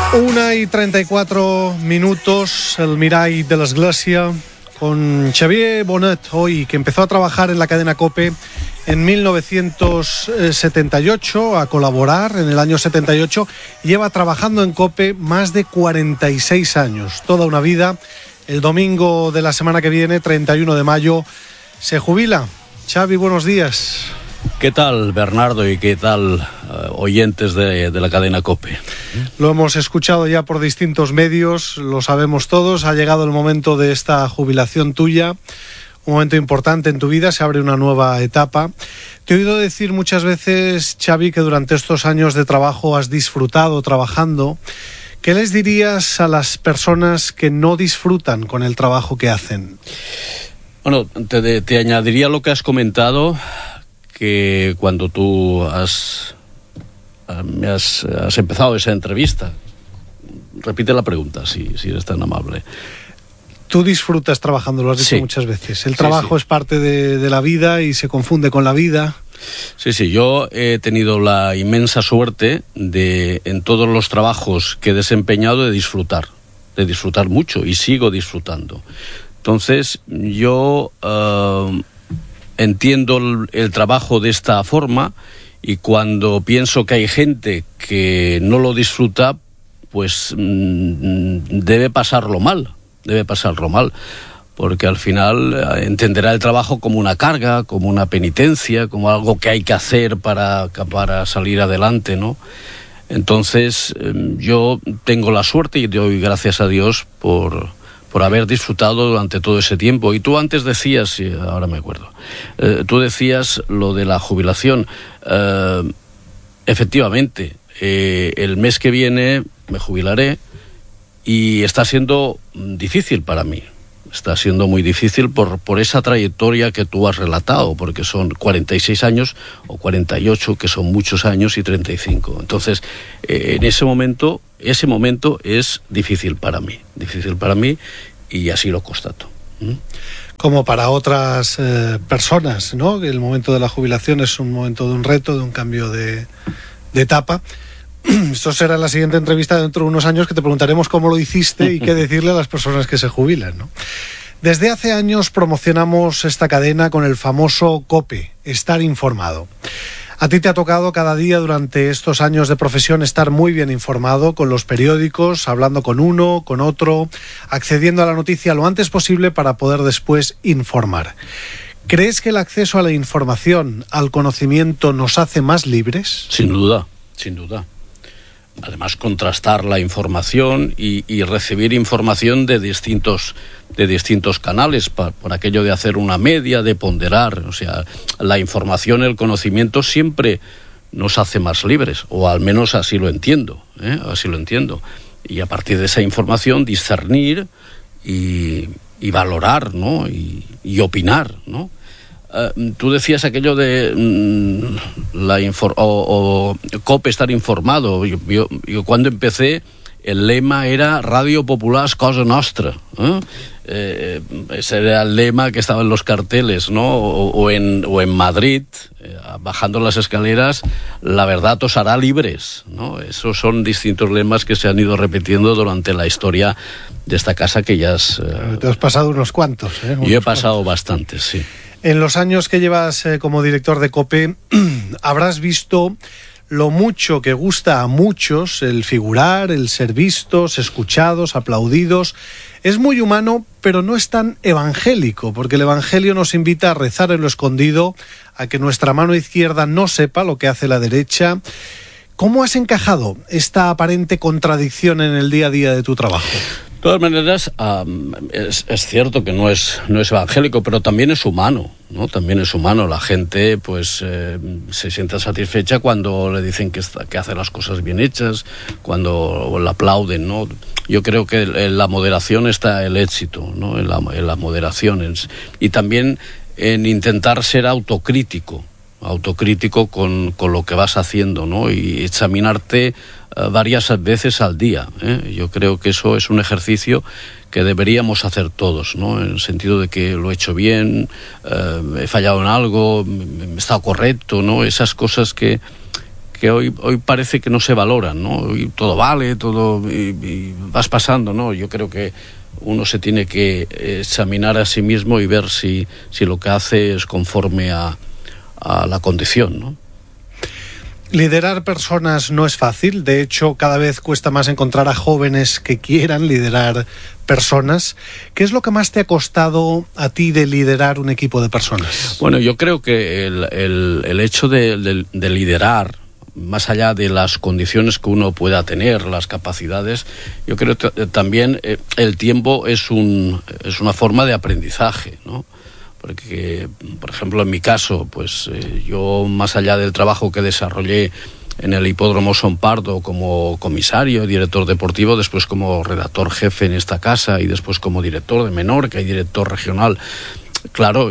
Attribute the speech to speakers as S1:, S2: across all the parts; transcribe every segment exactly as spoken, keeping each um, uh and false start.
S1: Una y treinta y cuatro minutos, el Mirall de l'Església, con Xavier Bonet, hoy, que empezó a trabajar en la cadena COPE en mil novecientos setenta y ocho, a colaborar en el año setenta y ocho, lleva trabajando en COPE más de cuarenta y seis años, toda una vida. El domingo de la semana que viene, treinta y uno de mayo, se jubila. Xavi, buenos días.
S2: ¿Qué tal, Bernardo, y qué tal, uh, oyentes de, de la cadena COPE?
S1: Lo hemos escuchado ya por distintos medios, lo sabemos todos. Ha llegado el momento de esta jubilación tuya, un momento importante en tu vida, se abre una nueva etapa. Te he oído decir muchas veces, Xavi, que durante estos años de trabajo has disfrutado trabajando. ¿Qué les dirías a las personas que no disfrutan con el trabajo que hacen?
S2: Bueno, te, te añadiría lo que has comentado, que cuando tú has, has, has empezado esa entrevista, repite la pregunta, si, si eres tan amable.
S1: Tú disfrutas trabajando, lo has dicho sí. muchas veces. El trabajo sí, sí. es parte de, de la vida y se confunde con la vida.
S2: Sí, sí, yo he tenido la inmensa suerte de, en todos los trabajos que he desempeñado, de disfrutar, de disfrutar mucho, y sigo disfrutando. Entonces, yo uh, entiendo el, el trabajo de esta forma, y cuando pienso que hay gente que no lo disfruta, pues mmm, debe pasarlo mal, debe pasarlo mal. Porque al final entenderá el trabajo como una carga, como una penitencia, como algo que hay que hacer para, para salir adelante, ¿no? Entonces, yo tengo la suerte y doy gracias a Dios por, por haber disfrutado durante todo ese tiempo. Y tú antes decías, y ahora me acuerdo, eh, tú decías lo de la jubilación. Eh, efectivamente, eh, el mes que viene me jubilaré y está siendo difícil para mí. Está siendo muy difícil por, por esa trayectoria que tú has relatado, porque son cuarenta y seis años o cuarenta y ocho, que son muchos años, y treinta y cinco. Entonces, eh, en ese momento, ese momento es difícil para mí, difícil para mí, y así lo constato. ¿Mm?
S1: Como para otras eh, personas, ¿no? El momento de la jubilación es un momento de un reto, de un cambio de, de etapa. Esto será la siguiente entrevista dentro de unos años, que te preguntaremos cómo lo hiciste y qué decirle a las personas que se jubilan, ¿no? Desde hace años promocionamos esta cadena con el famoso COPE, estar informado. A ti te ha tocado cada día durante estos años de profesión estar muy bien informado, con los periódicos, hablando con uno, con otro, accediendo a la noticia lo antes posible para poder después informar. ¿Crees que el acceso a la información, al conocimiento, nos hace más libres?
S2: Sin duda, sin duda. Además, contrastar la información y, y recibir información de distintos, de distintos canales, por, por aquello de hacer una media, de ponderar. O sea, la información, el conocimiento siempre nos hace más libres, o al menos así lo entiendo, ¿eh? Así lo entiendo. Y a partir de esa información discernir y, y valorar, ¿no? Y, y opinar, ¿no? Uh, tú decías aquello de mm, la infor- o, o COPE, estar informado. Yo, yo, yo cuando empecé, el lema era Radio Popular es cosa nostra, ¿eh? Eh, ese era el lema que estaba en los carteles, ¿no? O, o, en, o en Madrid, eh, bajando las escaleras, la verdad os hará libres, ¿no? Esos son distintos lemas que se han ido repitiendo durante la historia de esta casa, que ya es... Eh,
S1: Te has pasado unos cuantos, ¿eh? Unos
S2: yo he pasado
S1: cuantos.
S2: bastantes, sí.
S1: En los años que llevas eh, como director de COPE, habrás visto lo mucho que gusta a muchos el figurar, el ser vistos, escuchados, aplaudidos. Es muy humano, pero no es tan evangélico, porque el evangelio nos invita a rezar en lo escondido, a que nuestra mano izquierda no sepa lo que hace la derecha. ¿Cómo has encajado esta aparente contradicción en el día a día de tu trabajo?
S2: De todas maneras, um, es, es cierto que no es, no es evangélico, pero también es humano, ¿no? También es humano. La gente, pues, eh, se siente satisfecha cuando le dicen que, está, que hace las cosas bien hechas, cuando le aplauden, ¿no? Yo creo que en la moderación está el éxito, ¿no? En la, en la moderación. En, y también en intentar ser autocrítico, autocrítico con, con lo que vas haciendo, ¿no? Y examinarte varias veces al día, ¿eh? Yo creo que eso es un ejercicio que deberíamos hacer todos, ¿no? En el sentido de que lo he hecho bien, eh, he fallado en algo, he estado correcto, ¿no? Esas cosas que, que hoy hoy parece que no se valoran, ¿no? Hoy todo vale, todo y, y vas pasando, ¿no? Yo creo que uno se tiene que examinar a sí mismo y ver si, si lo que hace es conforme a, a la condición, ¿no?
S1: Liderar personas no es fácil, de hecho cada vez cuesta más encontrar a jóvenes que quieran liderar personas. ¿Qué es lo que más te ha costado a ti de liderar un equipo de personas?
S2: Bueno, yo creo que el, el, el hecho de, de, de liderar, más allá de las condiciones que uno pueda tener, las capacidades, yo creo que también el tiempo es, un, es una forma de aprendizaje, ¿no? Porque, por ejemplo, en mi caso, pues eh, yo, más allá del trabajo que desarrollé en el Hipódromo Son Pardo como comisario, director deportivo, después como redactor jefe en esta casa y después como director de Menorca y director regional, claro,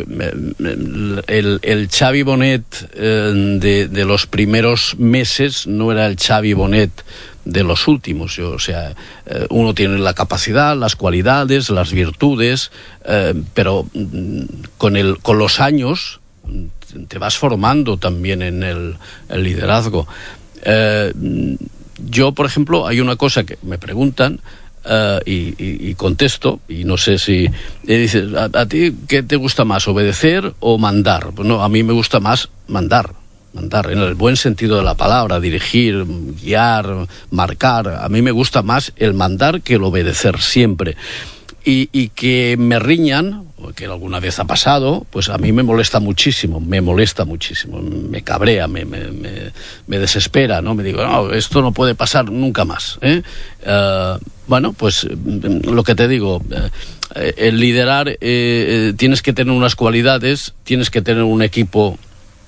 S2: el, el Xavi Bonet eh, de, de los primeros meses no era el Xavi Bonet de los últimos. Yo, o sea, eh, uno tiene la capacidad, las cualidades, las virtudes, eh, pero mm, con, el, con los años te vas formando también en el, el liderazgo. Eh, yo, por ejemplo, hay una cosa que me preguntan, Uh, y, y, y contesto, y no sé si y dices, ¿a, a ti qué te gusta más, obedecer o mandar? Pues no, a mí me gusta más mandar, mandar, en el buen sentido de la palabra, dirigir, guiar, marcar. A mí me gusta más el mandar que el obedecer siempre. Y, y que me riñan, que alguna vez ha pasado, pues a mí me molesta muchísimo, me molesta muchísimo, me cabrea, me, me, me, me desespera, ¿no? Me digo, no, esto no puede pasar nunca más, ¿eh? Uh, bueno, pues lo que te digo, eh, el liderar, eh, tienes que tener unas cualidades, tienes que tener un equipo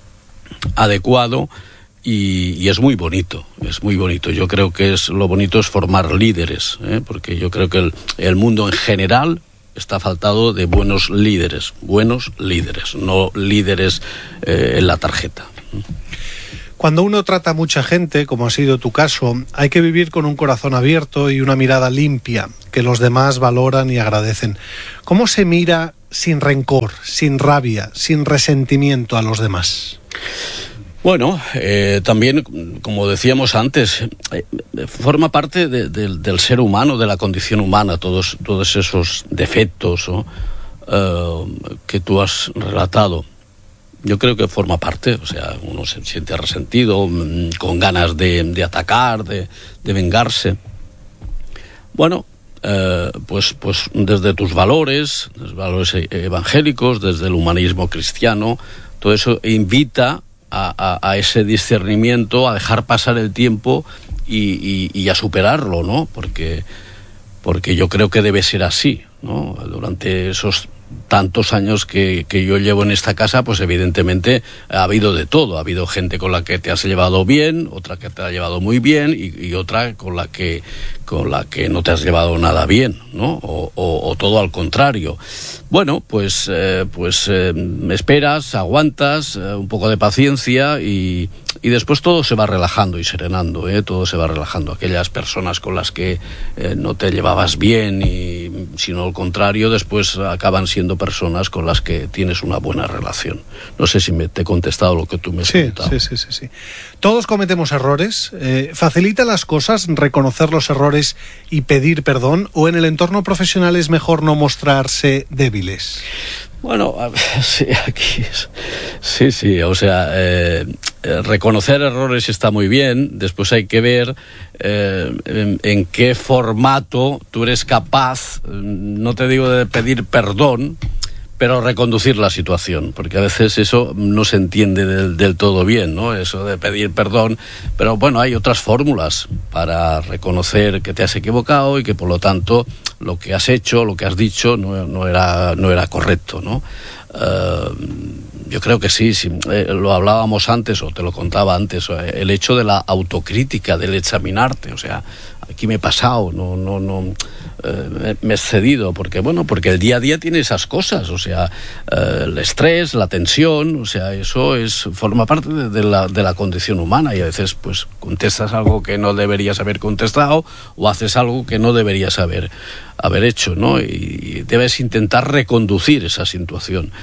S2: adecuado. Y, y es muy bonito, es muy bonito. Yo creo que es lo bonito es formar líderes, ¿eh? Porque yo creo que el, el mundo en general está faltado de buenos líderes, buenos líderes, no líderes eh, en la tarjeta.
S1: Cuando uno trata a mucha gente, como ha sido tu caso, hay que vivir con un corazón abierto y una mirada limpia, que los demás valoran y agradecen. ¿Cómo se mira sin rencor, sin rabia, sin resentimiento a los demás?
S2: Bueno, eh, también, como decíamos antes, eh, forma parte de, de, del ser humano, de la condición humana, todos, todos esos defectos, ¿no? eh, que tú has relatado. Yo creo que forma parte, o sea, uno se siente resentido, con ganas de, de atacar, de, de vengarse. Bueno, eh, pues, pues desde tus valores, los valores evangélicos, desde el humanismo cristiano, todo eso invita A, a, a ese discernimiento, a dejar pasar el tiempo y, y, y a superarlo, ¿no? Porque, porque yo creo que debe ser así, ¿no? Durante esos tantos años que, que yo llevo en esta casa, pues evidentemente ha habido de todo. Ha habido gente con la que te has llevado bien, otra que te ha llevado muy bien y, y otra con la que con la que no te has llevado nada bien, ¿no? O, o, o todo al contrario. Bueno, pues, eh, pues eh, esperas, aguantas, eh, un poco de paciencia y, y después todo se va relajando y serenando, ¿eh? Todo se va relajando. Aquellas personas con las que eh, no te llevabas bien, y, sino al contrario, después acaban siendo personas con las que tienes una buena relación. No sé si me te he contestado lo que tú me has
S1: sí,
S2: preguntado.
S1: Sí, sí, sí, sí. Todos cometemos errores. Eh, ¿Facilita las cosas reconocer los errores y pedir perdón, o en el entorno profesional es mejor no mostrarse débiles?
S2: Bueno, sí, aquí es, sí, sí, o sea, eh, reconocer errores está muy bien, después hay que ver eh, en, en qué formato tú eres capaz, no te digo de pedir perdón, pero reconducir la situación, porque a veces eso no se entiende del, del todo bien, ¿no? Eso de pedir perdón, pero bueno, hay otras fórmulas para reconocer que te has equivocado y que por lo tanto lo que has hecho, lo que has dicho no, no era no era correcto, ¿no? Uh, yo creo que sí, sí eh, lo hablábamos antes o te lo contaba antes, el hecho de la autocrítica, del examinarte, o sea, aquí me he pasado, no, no, no, eh, me he excedido, porque bueno, porque el día a día tiene esas cosas, o sea, eh, el estrés, la tensión, o sea, eso es forma parte de, de la de la condición humana, y a veces pues contestas algo que no deberías haber contestado o haces algo que no deberías haber haber hecho, ¿no? Y debes intentar reconducir esa situación.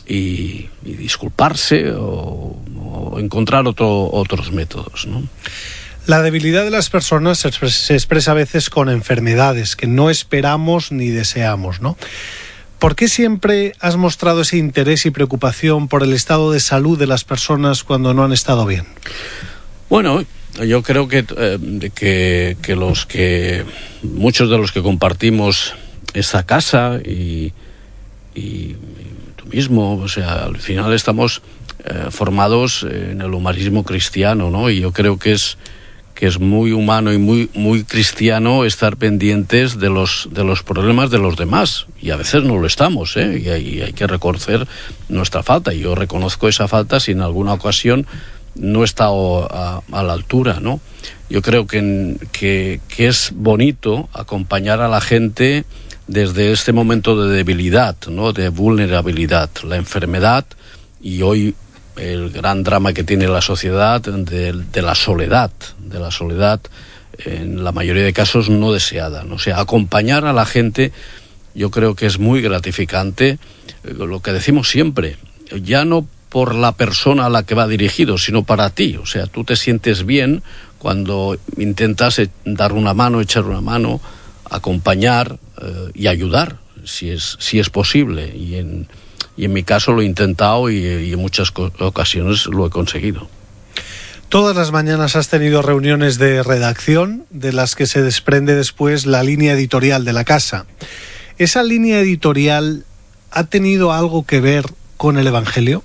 S2: y, y disculparse o, o encontrar otro, otros métodos, ¿no?
S1: La debilidad de las personas se expresa, se expresa a veces con enfermedades que no esperamos ni deseamos, ¿no? ¿Por qué siempre has mostrado ese interés y preocupación por el estado de salud de las personas cuando no han estado bien?
S2: Bueno, yo creo que, eh, que, que los que muchos de los que compartimos esta casa y, y, y tú mismo, o sea, al final estamos eh, formados en el humanismo cristiano, ¿no? Y yo creo que es que es muy humano y muy muy cristiano estar pendientes de los de los problemas de los demás, y a veces no lo estamos, ¿eh? Y hay, hay que reconocer nuestra falta, y yo reconozco esa falta si en alguna ocasión no he estado a, a la altura, ¿no? Yo creo que, que, que es bonito acompañar a la gente desde este momento de debilidad, ¿no? De vulnerabilidad, la enfermedad, y hoy el gran drama que tiene la sociedad de, de la soledad, de la soledad en la mayoría de casos no deseada, ¿no? O sea, acompañar a la gente yo creo que es muy gratificante, lo que decimos siempre, ya no por la persona a la que va dirigido, sino para ti. O sea, tú te sientes bien cuando intentas dar una mano, echar una mano, acompañar eh, y ayudar, si es, si es posible, y en Y en mi caso lo he intentado y, y en muchas ocasiones lo he conseguido.
S1: Todas las mañanas has tenido reuniones de redacción de las que se desprende después la línea editorial de la casa. ¿Esa línea editorial ha tenido algo que ver con el Evangelio?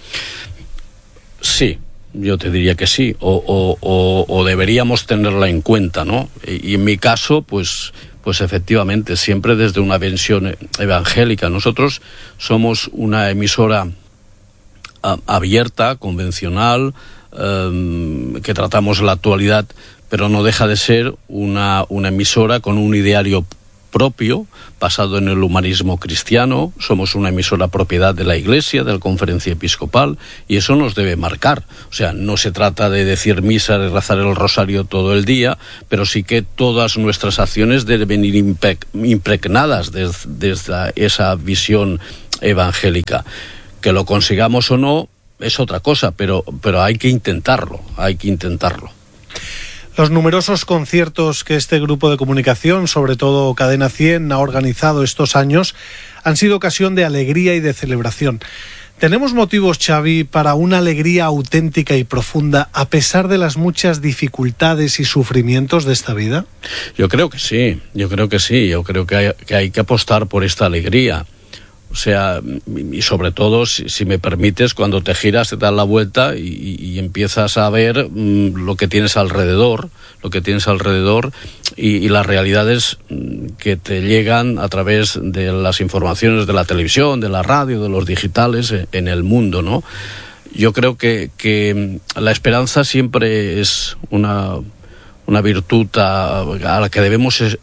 S2: Sí, yo te diría que sí, o, o, o, o deberíamos tenerla en cuenta, ¿no? Y, y en mi caso, pues... Pues efectivamente, siempre desde una visión evangélica. Nosotros somos una emisora a, abierta, convencional, eh, que tratamos la actualidad, pero no deja de ser una, una emisora con un ideario propio, basado en el humanismo cristiano. Somos una emisora propiedad de la Iglesia, de la Conferencia Episcopal, y eso nos debe marcar. O sea, no se trata de decir misa y rezar el rosario todo el día, pero sí que todas nuestras acciones deben ir impregnadas desde, desde esa visión evangélica. Que lo consigamos o no es otra cosa, pero, pero hay que intentarlo, hay que intentarlo.
S1: Los numerosos conciertos que este grupo de comunicación, sobre todo Cadena cien, ha organizado estos años, han sido ocasión de alegría y de celebración. ¿Tenemos motivos, Xavi, para una alegría auténtica y profunda a pesar de las muchas dificultades y sufrimientos de esta vida?
S2: Yo creo que sí, yo creo que sí, yo creo que hay que, hay que apostar por esta alegría. O sea, y sobre todo, si, si me permites, cuando te giras, te das la vuelta y, y empiezas a ver mmm, lo que tienes alrededor, lo que tienes alrededor y, y las realidades que te llegan a través de las informaciones de la televisión, de la radio, de los digitales en el mundo, ¿no? Yo creo que, que la esperanza siempre es una... una virtud a, a la que debemos eh,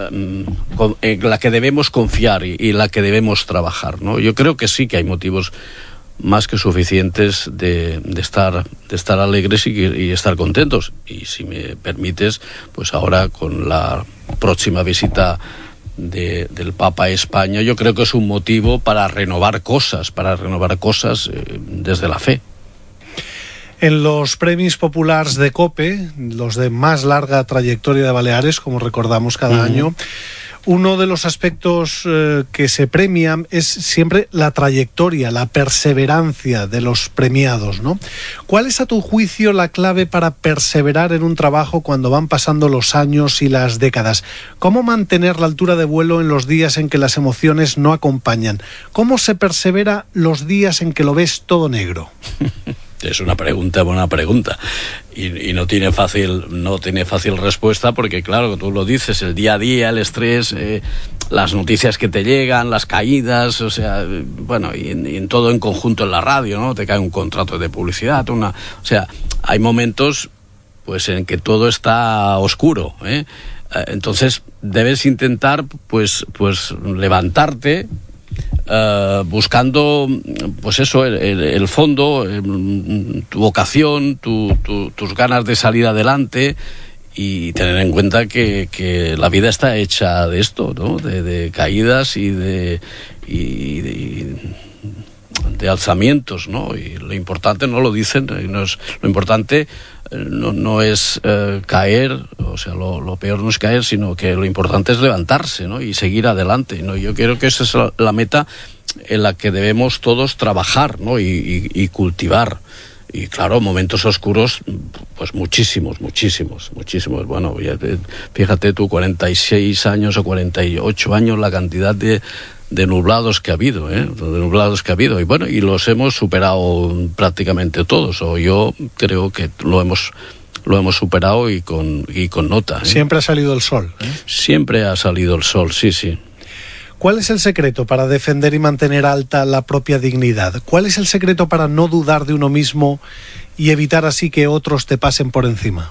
S2: eh, la que debemos confiar y, y la que debemos trabajar, ¿no? Yo creo que sí que hay motivos más que suficientes de, de estar de estar alegres y, y estar contentos, y si me permites, pues ahora con la próxima visita de, del Papa a España, yo creo que es un motivo para renovar cosas, para renovar cosas eh, desde la fe.
S1: En los Premis Populars de COPE, los de más larga trayectoria de Baleares, como recordamos cada uh-huh. año, uno de los aspectos eh, que se premian es siempre la trayectoria, la perseverancia de los premiados, ¿no? ¿Cuál es, a tu juicio, la clave para perseverar en un trabajo cuando van pasando los años y las décadas? ¿Cómo mantener la altura de vuelo en los días en que las emociones no acompañan? ¿Cómo se persevera los días en que lo ves todo negro?
S2: Es una pregunta, buena pregunta, y, y no tiene fácil, no tiene fácil respuesta, porque claro, tú lo dices, el día a día, el estrés, eh, las noticias que te llegan, las caídas, o sea, bueno, y en, y en todo en conjunto en la radio, ¿no? Te cae un contrato de publicidad, una, o sea, hay momentos, pues, en que todo está oscuro, ¿eh? Entonces debes intentar, pues, pues, levantarte. Uh, buscando, pues eso, el, el, el fondo, el, tu vocación, tu, tu, tus ganas de salir adelante, y tener en cuenta que, que la vida está hecha de esto, ¿no? De, de caídas y de, y de, de alzamientos, ¿no? Y lo importante, no lo dicen, no es, lo importante no, no es eh, caer, o sea, lo, lo peor no es caer, sino que lo importante es levantarse, ¿no? Y seguir adelante, ¿no? Yo creo que esa es la, la meta en la que debemos todos trabajar, ¿no? Y, y, y cultivar. Y claro, momentos oscuros, pues muchísimos, muchísimos, muchísimos. Bueno, fíjate tú, cuarenta y seis años o cuarenta y ocho años, la cantidad de, de nublados que ha habido, ¿eh? De nublados que ha habido. Y bueno, y los hemos superado prácticamente todos, o yo creo que lo hemos lo hemos superado y con, y con nota, ¿eh?
S1: Siempre ha salido el sol, ¿eh?
S2: Siempre ha salido el sol, sí, sí.
S1: ¿Cuál es el secreto para defender y mantener alta la propia dignidad? ¿Cuál es el secreto para no dudar de uno mismo y evitar así que otros te pasen por encima?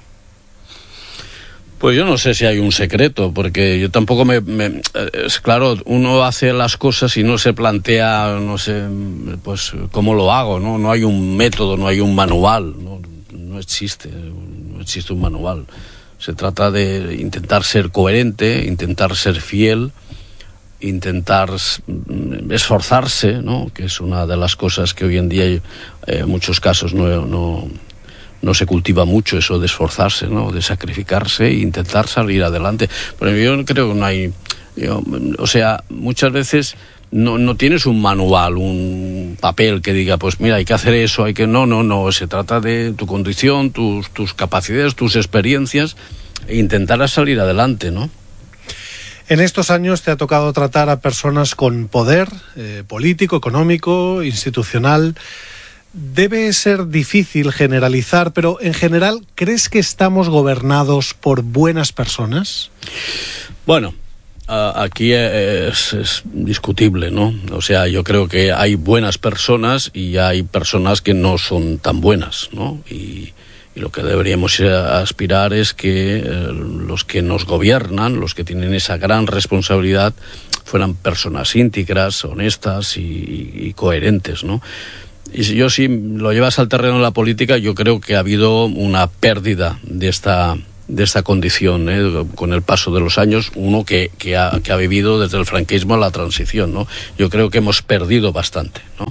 S2: Pues yo no sé si hay un secreto, porque yo tampoco me, me... Es claro, uno hace las cosas y no se plantea, no sé, pues cómo lo hago, ¿no? No hay un método, no hay un manual, no, no existe, no existe un manual. Se trata de intentar ser coherente, intentar ser fiel, intentar esforzarse, ¿no? Que es una de las cosas que hoy en día eh, en muchos casos no, no, no se cultiva mucho, eso de esforzarse, ¿no? De sacrificarse e intentar salir adelante. Pero yo creo que no hay, yo, o sea, muchas veces no, no tienes un manual, un papel que diga, pues mira, hay que hacer eso, hay que... No, no, no, se trata de tu condición, tus, tus capacidades, tus experiencias, e intentar salir adelante, ¿no?
S1: En estos años te ha tocado tratar a personas con poder eh, político, económico, institucional. Debe ser difícil generalizar, pero en general, ¿crees que estamos gobernados por buenas personas?
S2: Bueno, uh, aquí es, es discutible, ¿no? O sea, yo creo que hay buenas personas y hay personas que no son tan buenas, ¿no? Y... Y lo que deberíamos aspirar es que eh, los que nos gobiernan, los que tienen esa gran responsabilidad, fueran personas íntegras, honestas y, y coherentes, ¿no? Y si yo si lo llevas al terreno de la política, yo creo que ha habido una pérdida de esta de esta condición, ¿eh? Con el paso de los años, uno que, que, ha, que ha vivido desde el franquismo a la transición, ¿no? Yo creo que hemos perdido bastante, ¿no?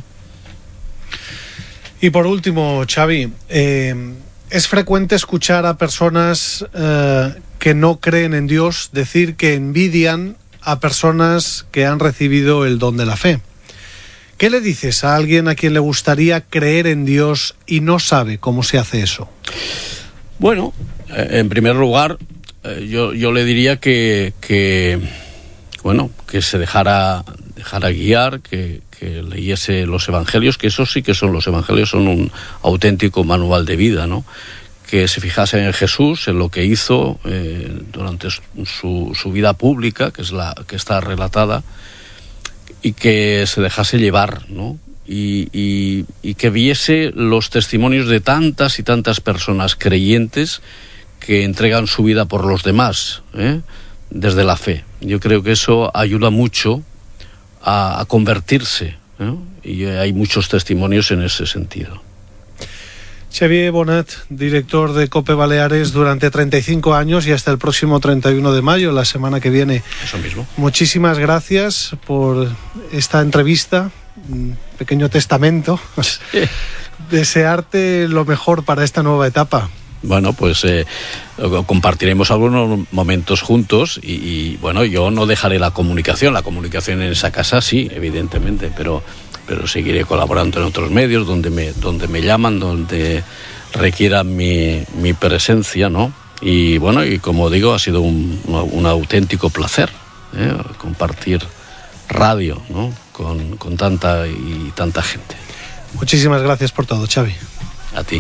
S1: Y por último, Xavi, eh... es frecuente escuchar a personas eh, que no creen en Dios decir que envidian a personas que han recibido el don de la fe. ¿Qué le dices a alguien a quien le gustaría creer en Dios y no sabe cómo se hace eso?
S2: Bueno, eh, en primer lugar, eh, yo, yo le diría que, que, bueno, que se dejara, dejara guiar, que, que leyese los evangelios, que esos sí que son los evangelios, son un auténtico manual de vida, ¿no? Que se fijase en Jesús, en lo que hizo eh, durante su, su vida pública, que es la que está relatada, y que se dejase llevar, ¿no? Y, y, y que viese los testimonios de tantas y tantas personas creyentes que entregan su vida por los demás, ¿eh? Desde la fe. Yo creo que eso ayuda mucho a, a convertirse, ¿no? Y hay muchos testimonios en ese sentido.
S1: Xavier Bonet, director de COPE Baleares durante treinta y cinco años y hasta el próximo treinta y uno de mayo, la semana que viene.
S2: Eso mismo.
S1: Muchísimas gracias por esta entrevista, un pequeño testamento. Sí. Desearte lo mejor para esta nueva etapa.
S2: Bueno, pues eh, compartiremos algunos momentos juntos y, y, bueno, yo no dejaré la comunicación, la comunicación en esa casa sí, evidentemente, pero, pero seguiré colaborando en otros medios donde me, donde me llaman, donde requieran mi, mi presencia, ¿no? Y bueno, y como digo, ha sido un, un auténtico placer, ¿eh? Compartir radio, ¿no? Con, con tanta y tanta gente.
S1: Muchísimas gracias por todo, Xavi.
S2: A ti.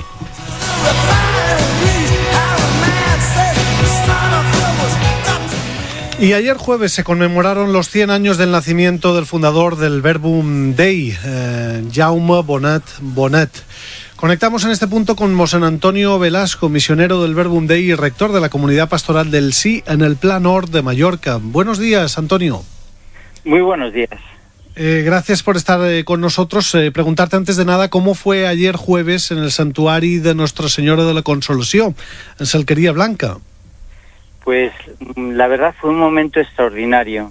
S1: Y ayer jueves se conmemoraron los cien años del nacimiento del fundador del Verbum Dei, eh, Jaume Bonet Bonet. Conectamos en este punto con Mosén Antonio Velasco, misionero del Verbum Dei y rector de la Comunidad Pastoral del Sí en el Pla Nord de Mallorca. Buenos días, Antonio.
S3: Muy buenos días.
S1: Eh, gracias por estar eh, con nosotros. Eh, preguntarte antes de nada cómo fue ayer jueves en el Santuari de Nuestra Señora de la Consolació, en Salquería Blanca.
S3: Pues la verdad fue un momento extraordinario,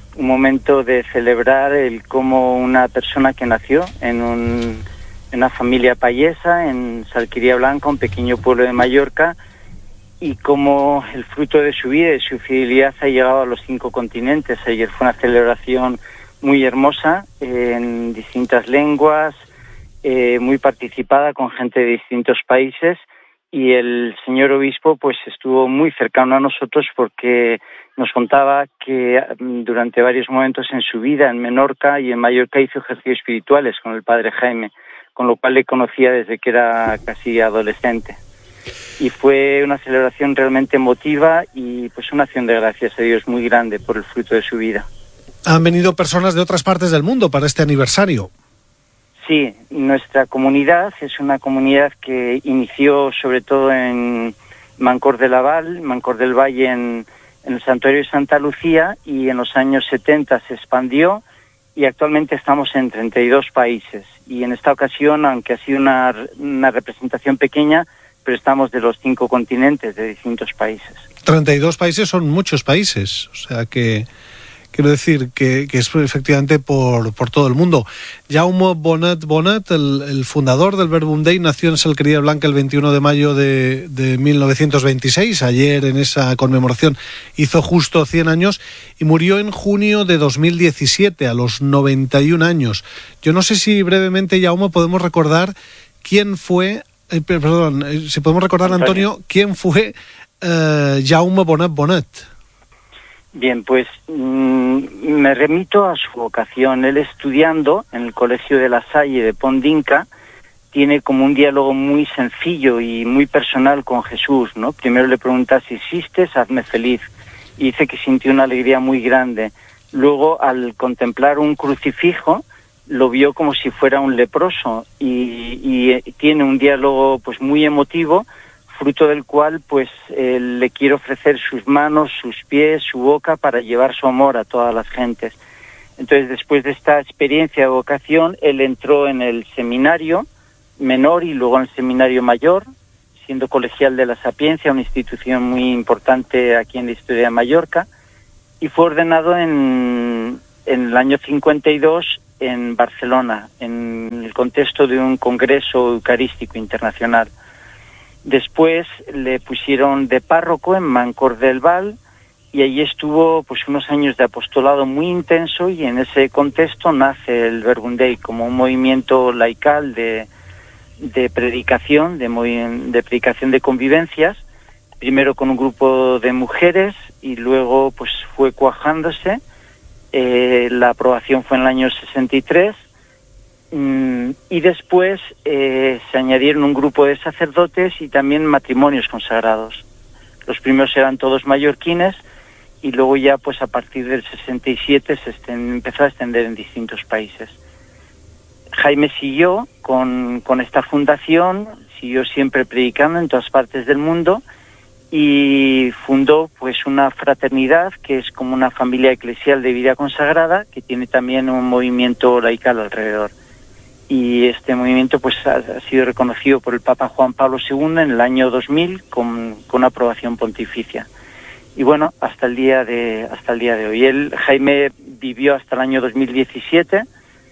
S3: un momento de celebrar el cómo una persona que nació en, un, en una familia payesa, en Salquería Blanca, un pequeño pueblo de Mallorca, y cómo el fruto de su vida y su fidelidad ha llegado a los cinco continentes. Ayer fue una celebración muy hermosa, eh, en distintas lenguas, eh, muy participada, con gente de distintos países, y el señor obispo pues estuvo muy cercano a nosotros porque nos contaba que durante varios momentos en su vida en Menorca y en Mallorca hizo ejercicios espirituales con el padre Jaime, con lo cual le conocía desde que era casi adolescente. Y fue una celebración realmente emotiva y pues una acción de gracias a Dios muy grande por el fruto de su vida.
S1: Han venido personas de otras partes del mundo para este aniversario.
S3: Sí, nuestra comunidad es una comunidad que inició sobre todo en Mancor de la Val, Mancor del Valle en, en el Santuario de Santa Lucía, y en los años setenta se expandió y actualmente estamos en treinta y dos países. Y en esta ocasión, aunque ha sido una, una representación pequeña, pero estamos de los cinco continentes, de distintos países.
S1: treinta y dos países son muchos países, o sea que... Quiero decir que, que es efectivamente por, por todo el mundo. Jaume Bonet Bonet, el, el fundador del Verbum Dei, nació en Salquería Blanca el veintiuno de mayo de, de mil novecientos veintiséis. Ayer, en esa conmemoración, hizo justo cien años y murió en junio de dos mil diecisiete, a los noventa y un años. Yo no sé si brevemente, Jaume, podemos recordar quién fue... Eh, perdón, eh, si podemos recordar, Antonio, Antonio quién fue eh, Jaume Bonet Bonet.
S3: Bien, pues mmm, me remito a su vocación. Él, estudiando en el Colegio de La Salle de Pondinca, tiene como un diálogo muy sencillo y muy personal con Jesús, ¿no? Primero le pregunta: si existes, hazme feliz. Y dice que sintió una alegría muy grande. Luego, al contemplar un crucifijo, lo vio como si fuera un leproso, y, y tiene un diálogo pues muy emotivo, fruto del cual pues eh, le quiere ofrecer sus manos, sus pies, su boca para llevar su amor a todas las gentes. Entonces, después de esta experiencia de vocación, él entró en el seminario menor y luego en el seminario mayor, siendo colegial de la Sapiencia, una institución muy importante aquí en la historia de Mallorca, y fue ordenado en, en el año cincuenta y dos en Barcelona, en el contexto de un congreso eucarístico internacional. Después le pusieron de párroco en Mancor del Val, y allí estuvo pues unos años de apostolado muy intenso, y en ese contexto nace el Verbum Dei como un movimiento laical de, de predicación, de, de predicación de convivencias, primero con un grupo de mujeres y luego pues fue cuajándose. Eh, la aprobación fue en el año sesenta y tres. Y después eh, se añadieron un grupo de sacerdotes y también matrimonios consagrados. Los primeros eran todos mallorquines, y luego ya pues a partir del sesenta y siete se esten, empezó a extender en distintos países. Jaime siguió con, con esta fundación, siguió siempre predicando en todas partes del mundo, y fundó pues una fraternidad que es como una familia eclesial de vida consagrada, que tiene también un movimiento laical alrededor. Y este movimiento pues ha, ha sido reconocido por el Papa Juan Pablo segundo en el año dos mil con, con aprobación pontificia. Y bueno, hasta el día de hasta el día de hoy. Él, Jaime, vivió hasta el año dos mil diecisiete,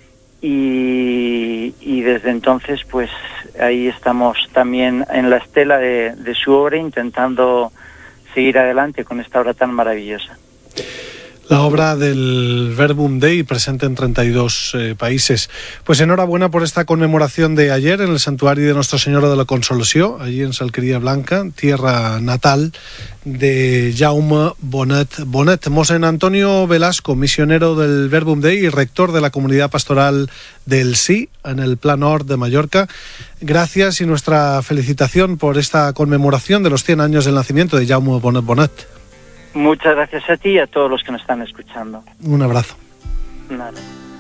S3: y, y desde entonces pues ahí estamos también en la estela de, de su obra, intentando seguir adelante con esta obra tan maravillosa.
S1: La obra del Verbum Dei, presente en treinta y dos eh, países. Pues enhorabuena por esta conmemoración de ayer en el Santuario de Nuestra Señora de la Consolació, allí en Salquería Blanca, tierra natal de Jaume Bonet Bonet. Mosén Antonio Velasco, misionero del Verbum Dei y rector de la Comunidad Pastoral del Sí, en el Pla Nord de Mallorca. Gracias y nuestra felicitación por esta conmemoración de los cien años del nacimiento de Jaume Bonet Bonet.
S3: Muchas gracias a ti y a todos los que nos están escuchando.
S1: Un abrazo.
S3: Nada.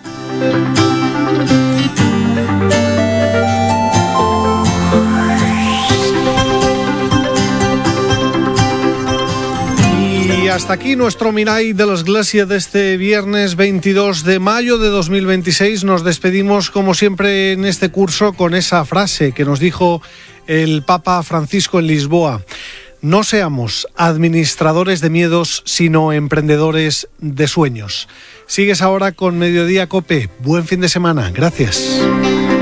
S1: Y hasta aquí nuestro Mirall de l'Església de este viernes veintidós de mayo de dos mil veintiséis. Nos despedimos como siempre en este curso con esa frase que nos dijo el Papa Francisco en Lisboa. No seamos administradores de miedos, sino emprendedores de sueños. Sigues ahora con Mediodía COPE. Buen fin de semana. Gracias.